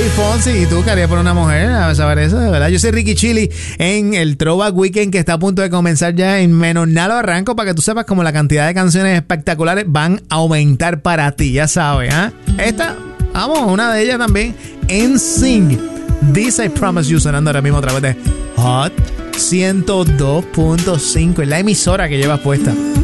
Luis Fonsi. ¿Y tú qué harías por una mujer? A saber eso, de verdad. Yo soy Ricky Chili en el Throwback Weekend que está a punto de comenzar ya en menos nada lo arranco para que tú sepas como la cantidad de canciones espectaculares van a aumentar para ti, ya sabes, ¿eh? Esta, vamos, una de ellas también, NSYNC. This I Promise You, sonando ahora mismo a través de Hot 102.5, es la emisora que llevas puesta.